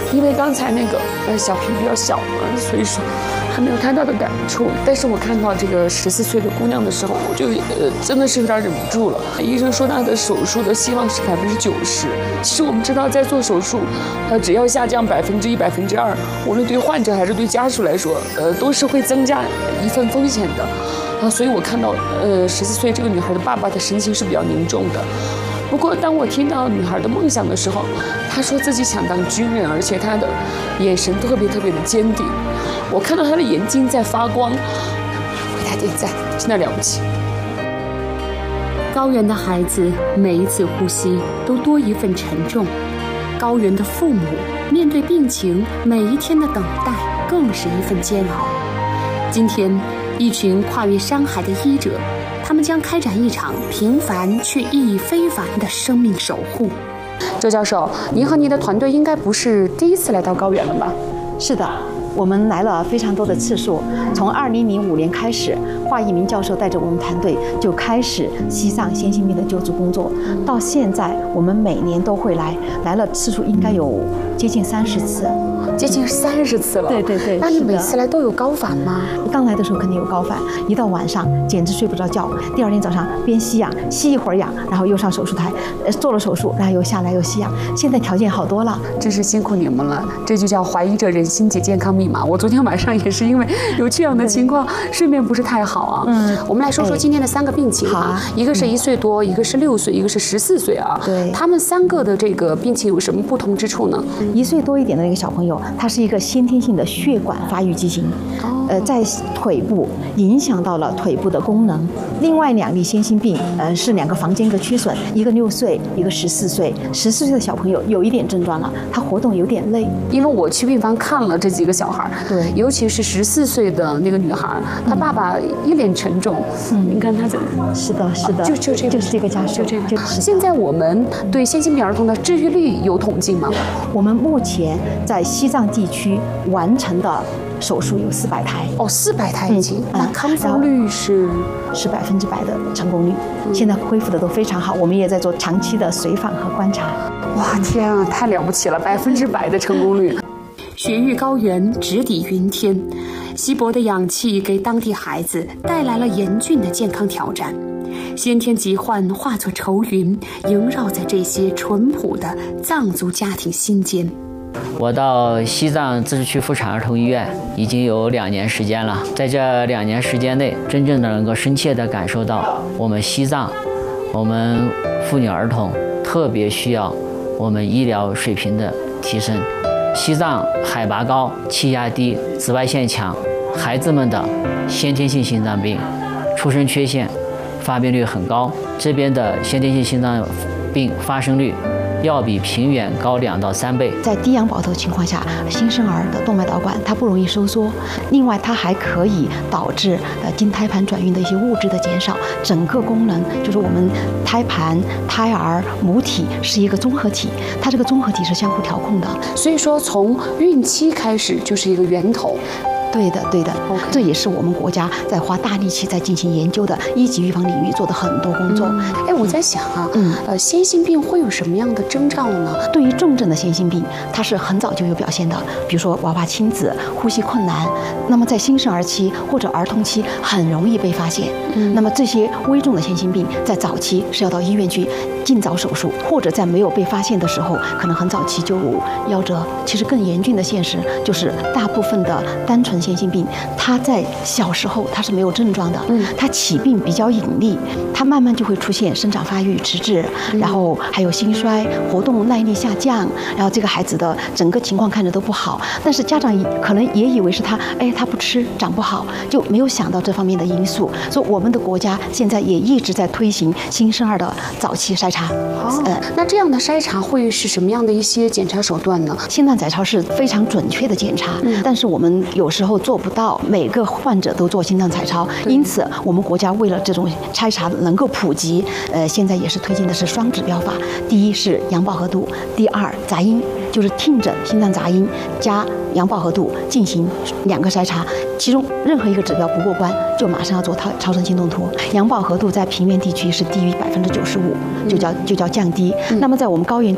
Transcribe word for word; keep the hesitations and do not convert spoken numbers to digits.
因为刚才那个呃小平比较小嘛，所以说还没有太大的感触。但是我看到这个十四岁的姑娘的时候，我就呃真的是有点忍不住了。医生说她的手术的希望是百分之九十。其实我们知道，在做手术，呃，只要下降百分之一、百分之二，无论对患者还是对家属来说，呃，都是会增加一份风险的。啊，所以我看到呃十四岁这个女孩的爸爸的神情是比较凝重的。不过，当我听到女孩的梦想的时候，她说自己想当军人，而且她的眼神特别特别的坚定。我看到她的眼睛在发光，为她点赞，真的了不起。 高原的孩子每一次呼吸都多一份沉重，高原的父母面对病情每一天的等待更是一份煎熬。今天，一群跨越山海的医者，他们将开展一场平凡却意义非凡的生命守护。 周教授，您和您的团队应该不是第一次来到高原了吧？ 是的，我们来了非常多的次数。从二零零五年开始，华一鸣教授带着我们团队就开始西藏先心病的救治工作，到现在我们每年都会来，来了次数应该有接近三十次。 接近三十次了。 对对对。 那你每次来都有高反吗？ 刚来的时候肯定有高反，一到晚上简直睡不着觉。第二天早上边吸氧，吸一会儿氧，然后又上手术台，呃，做了手术，然后又下来又吸氧。现在条件好多了， 真是辛苦你们了。这就叫怀疑者人心解健康密码。我昨天晚上也是因为有这样的情况，睡眠不是太好啊。嗯，我们来说说今天的三个病情啊，啊一个是一岁多，一个是六岁，一个是十四岁啊。 对， 他们三个的这个病情有什么不同之处呢？ 一岁多一点的那个小朋友，他是一个先天性的血管发育畸形，呃，在腿部影响到了腿部的功能。另外两例先心病，呃，是两个房间隔缺损，一个六岁，一个十四岁。十四岁的小朋友有一点症状了，他活动有点累。 因为我去病房看了这几个小孩， 对， 尤其是十四岁的那个女孩，她爸爸一脸沉重。嗯，你看她怎么？ 是的，是的， 就就这个， 就是这个家属， 就这个。 就是现在我们对先心病儿童的治愈率有统计吗？ 我们目前在西藏地区完成的手术有四百台。 哦，四百台已经。那康复率是是百分之百的成功率。现在恢复的都非常好，我们也在做长期的随访和观察。 哇，天啊，太了不起了，百分之百的成功率。 雪域高原直抵云天，稀薄的氧气给当地孩子带来了严峻的健康挑战。先天疾患化作愁云，萦绕在这些淳朴的藏族家庭心间。 我到西藏自治区妇产儿童医院已经有两年时间了，在这两年时间内，真正的能够深切地感受到我们西藏，我们妇女儿童特别需要我们医疗水平的提升。西藏海拔高，气压低，紫外线强，孩子们的先天性心脏病出生缺陷发病率很高，这边的先天性心脏病发生率要比平原高两到三倍。 在低氧饱和情况下，新生儿的动脉导管它不容易收缩，另外它还可以导致呃经胎盘转运的一些物质的减少，整个功能就是我们胎盘、胎儿、母体是一个综合体，它这个综合体是相互调控的。 所以说，从孕期开始就是一个源头。 对的，对的， okay. 这也是我们国家在花大力气在进行研究的一级预防领域做的很多工作。 哎、嗯，我在想啊，嗯，呃，先心病会有什么样的征兆呢？ 对于重症的先心病，它是很早就有表现的，比如说娃娃亲子、呼吸困难，那么在新生儿期或者儿童期很容易被发现。嗯，那么这些危重的先心病在早期是要到医院去尽早手术，或者在没有被发现的时候，可能很早期就夭折。其实更严峻的现实就是大部分的单纯先心病，它在小时候它是没有症状的，嗯，它起病比较隐匿，它慢慢就会出现生长发育迟滞，嗯，然后还有心衰、活动耐力下降，然后这个孩子的整个情况看着都不好，但是家长可能也以为是他，哎，他不吃长不好，就没有想到这方面的因素。所以我们的国家现在也一直在推行新生儿的早期筛查。 哦，呃，那这样的筛查会是什么样的一些检查手段呢？ 心脏载超是非常准确的检查，嗯，但是我们有时候做不到每个患者都做心脏彩超，因此我们国家为了这种筛查能够普及，呃，现在也是推进的是双指标法。第一是氧饱和度，第二杂音，就是听诊心脏杂音加氧饱和度进行两个筛查，其中任何一个指标不过关，就马上要做超超声心动图。氧饱和度在平原地区是低于百分之九十五，就叫就叫降低。那么在我们高原